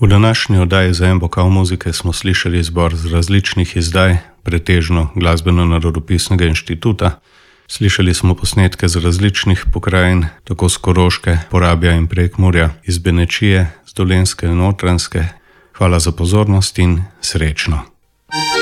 V današnji oddaji za en bokal muzike smo slišali izbor z različnih izdaj, pretežno Glasbeno-narodopisnega inštituta. Slišali smo posnetke z različnih pokrajin, tako z Koroške, Porabja in Prekmurja, iz Benečije, z Dolenjske in Notranjske. Hvala za pozornost in srečno.